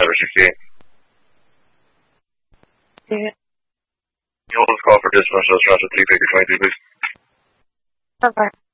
Number 68. Yeah. You hold this call for dispatch, Roger 3 Baker 23, please. Okay.